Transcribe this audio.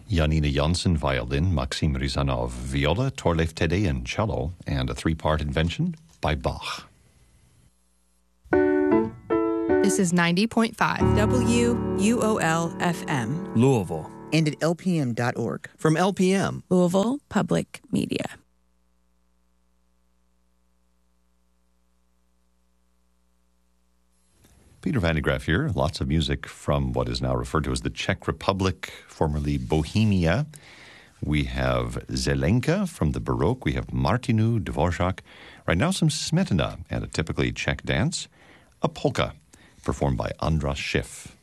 Janina Janssen, violin, Maxim Rizanov, viola, Torleif Tedeyan, cello, and a three-part invention by Bach. This is 90.5 WUOL-FM. Louisville. And at lpm.org. From LPM. Louisville Public Media. Peter Van de Graaff here. Lots of music from what is now referred to as the Czech Republic, formerly Bohemia. We have Zelenka from the Baroque. We have Martinu, Dvorak. Right now, some Smetana and a typically Czech dance, a polka, performed by Andras Schiff.